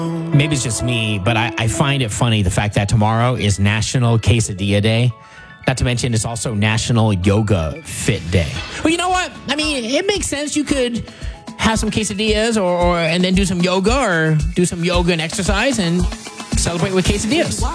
Maybe it's just me, but I find it funny the fact that tomorrow is National Quesadilla Day. Not to mention, it's also National Yoga Fit Day. Well, you know what? I mean, it makes sense. You could have some quesadillas and then do some yoga or do some yoga and exercise and celebrate with quesadillas.